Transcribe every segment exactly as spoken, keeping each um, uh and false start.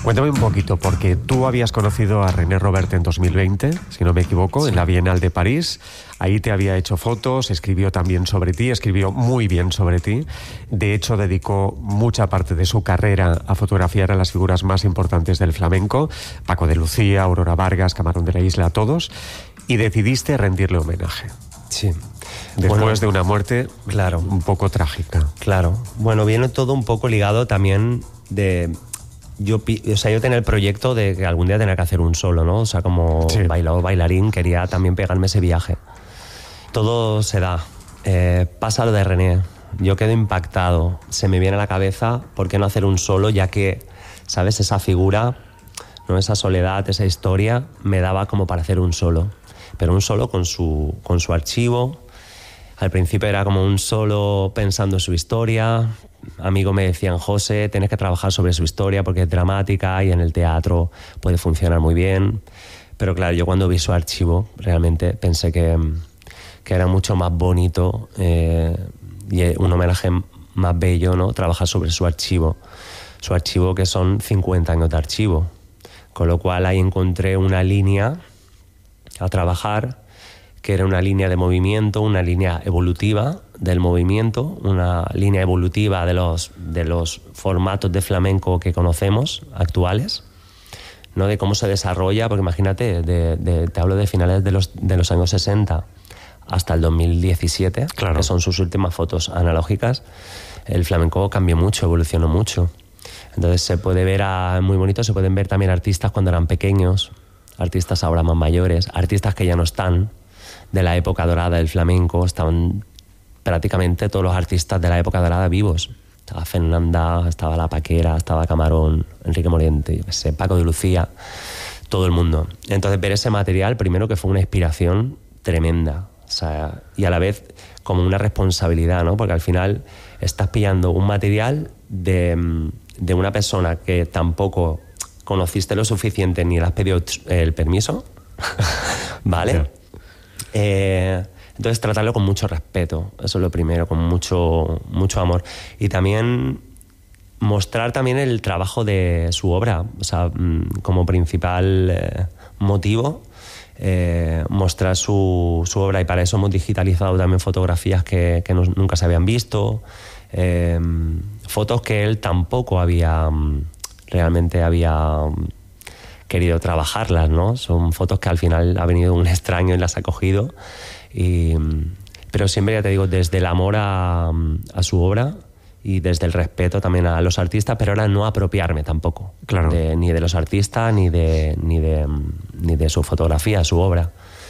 Cuéntame un poquito, porque tú habías conocido a René Robert en dos mil veinte, si no me equivoco, sí, en la Bienal de París. Ahí te había hecho fotos, escribió también sobre ti, escribió muy bien sobre ti. De hecho, dedicó mucha parte de su carrera a fotografiar a las figuras más importantes del flamenco, Paco de Lucía, Aurora Vargas, Camarón de la Isla, a todos, y decidiste rendirle homenaje. Sí. Después bueno, de una muerte, claro, un poco trágica. Claro. Bueno, viene todo un poco ligado también de... Yo, o sea, yo tenía el proyecto de que algún día tenía que hacer un solo, ¿no? O sea, como sí. bailador, bailarín, quería también pegarme ese viaje. Todo se da. Eh, pasa lo de René. Yo quedo impactado. Se me viene a la cabeza, ¿por qué no hacer un solo? Ya que, ¿sabes? Esa figura, ¿no? Esa soledad, esa historia, me daba como para hacer un solo. Pero un solo con su, con su archivo. Al principio era como un solo pensando en su historia. Amigos me decían, José, tienes que trabajar sobre su historia porque es dramática y en el teatro puede funcionar muy bien. Pero claro, yo cuando vi su archivo realmente pensé que, que era mucho más bonito eh, y un homenaje más bello, ¿no? Trabajar sobre su archivo. Su archivo, que son cincuenta años de archivo. Con lo cual ahí encontré una línea a trabajar, que era una línea de movimiento, una línea evolutiva del movimiento, una línea evolutiva de los, de los formatos de flamenco que conocemos, actuales, ¿no? De cómo se desarrolla, porque imagínate, de, de, te hablo de finales de los, de los años sesenta hasta el dos mil diecisiete, claro, que son sus últimas fotos analógicas, el flamenco cambió mucho, evolucionó mucho. Entonces se puede ver, a, muy bonito, se pueden ver también artistas cuando eran pequeños, artistas ahora más mayores, artistas que ya no están, de la época dorada del flamenco. Estaban prácticamente todos los artistas de la época dorada vivos. Estaba Fernanda, estaba La Paquera, estaba Camarón, Enrique Moriente, yo qué sé, Paco de Lucía, todo el mundo. Entonces ver ese material, primero que fue una inspiración tremenda, o sea, y a la vez como una responsabilidad, ¿no? Porque al final estás pillando un material de, de una persona que tampoco conociste lo suficiente ni le has pedido el permiso, ¿vale? Yeah. Eh, entonces tratarlo con mucho respeto, eso es lo primero, con mucho, mucho amor. Y también mostrar también el trabajo de su obra, o sea, como principal eh, motivo, eh, mostrar su, su obra, y para eso hemos digitalizado también fotografías que, que no, nunca se habían visto, eh, fotos que él tampoco había, realmente había querido trabajarlas, ¿no? Son fotos que al final ha venido un extraño y las ha cogido, y, pero siempre, ya te digo, desde el amor a, a su obra y desde el respeto también a los artistas, pero ahora no apropiarme tampoco, claro, de, ni de los artistas ni de, ni de, ni de su fotografía, su obra.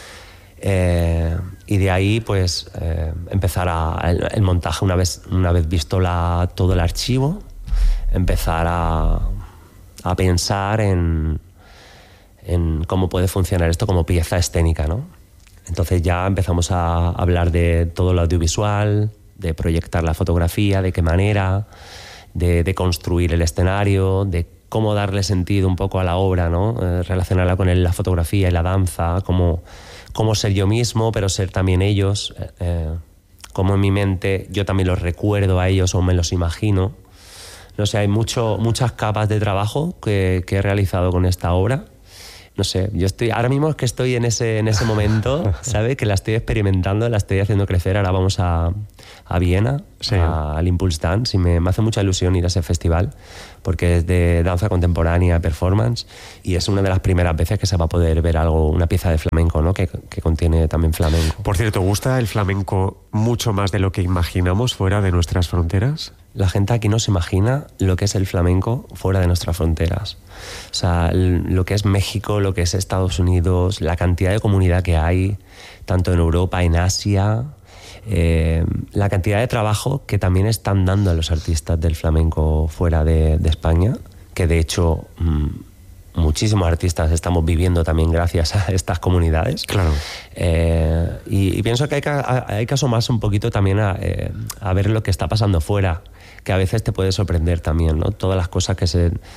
Eh, y de ahí pues eh, empezar a, el, el montaje, una vez, una vez visto la, todo el archivo, empezar a, a pensar en en cómo puede funcionar esto como pieza escénica, ¿no? Entonces ya empezamos a hablar de todo lo audiovisual, de proyectar la fotografía, de qué manera, de, de construir el escenario, de cómo darle sentido un poco a la obra, ¿no? Eh, relacionarla con el, la fotografía y la danza, cómo, cómo ser yo mismo, pero ser también ellos, eh, cómo en mi mente yo también los recuerdo a ellos o me los imagino. No sé, hay mucho, muchas capas de trabajo que, que he realizado con esta obra. No sé, yo estoy, ahora mismo es que estoy en ese, en ese momento, ¿sabes? Que la estoy experimentando, la estoy haciendo crecer. Ahora vamos a, a Viena, sí, a, al Impulse Dance, y me, me hace mucha ilusión ir a ese festival, porque es de danza contemporánea, performance, y es una de las primeras veces que se va a poder ver algo, una pieza de flamenco, ¿no? Que, que contiene también flamenco. Por cierto, ¿gusta el flamenco mucho más de lo que imaginamos fuera de nuestras fronteras? La gente aquí no se imagina lo que es el flamenco fuera de nuestras fronteras. O sea, lo que es México, lo que es Estados Unidos, la cantidad de comunidad que hay, tanto en Europa, en Asia, eh, la cantidad de trabajo que también están dando a los artistas del flamenco fuera de, de España, que de hecho mmm, muchísimos artistas estamos viviendo también gracias a estas comunidades. Claro. Eh, y, y pienso que hay que, hay que asomarse un poquito también a, eh, a ver lo que está pasando fuera, que a veces te puede sorprender también, ¿no? Todas las cosas que se,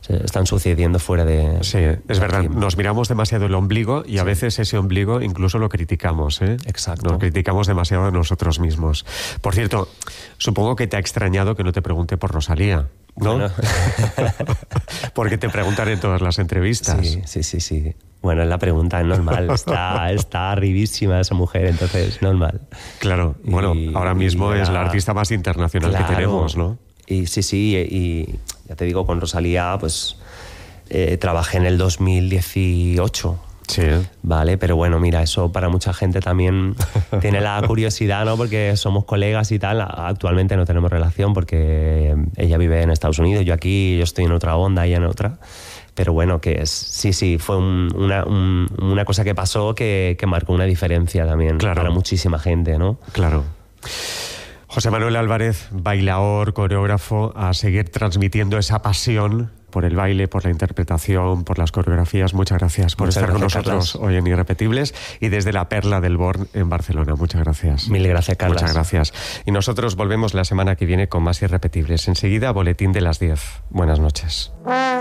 están sucediendo fuera de... Sí, es verdad. Aquí. Nos miramos demasiado el ombligo y a sí. veces ese ombligo incluso lo criticamos, ¿eh? Exacto. Nos criticamos demasiado de nosotros mismos. Por cierto, supongo que te ha extrañado que no te pregunte por Rosalía, ¿no? Bueno. Porque te preguntan en todas las entrevistas. Sí, sí, sí, sí. Bueno, la pregunta es normal, está, está arribísima esa mujer, entonces normal. Claro, bueno, y, ahora mismo es la artista más internacional claro, que tenemos, ¿no? Y sí, sí, y, y ya te digo, con Rosalía, pues eh, trabajé en el dos mil dieciocho. Sí. Vale, pero bueno, mira, eso para mucha gente también tiene la curiosidad, ¿no? Porque somos colegas y tal. Actualmente no tenemos relación porque ella vive en Estados Unidos, yo aquí, yo estoy en otra onda, ella en otra. Pero bueno, que es, sí, sí, fue un, una, un, una cosa que pasó que, que marcó una diferencia también claro. para muchísima gente, ¿no? Claro. José Manuel Álvarez, bailaor, coreógrafo, a seguir transmitiendo esa pasión por el baile, por la interpretación, por las coreografías. Muchas gracias por Muchas estar gracias, con nosotros Carlos. Hoy en Irrepetibles y desde la Perla del Born en Barcelona. Muchas gracias. Mil gracias, Carlos. Muchas gracias. Y nosotros volvemos la semana que viene con más Irrepetibles. Enseguida, boletín de las diez. Buenas noches.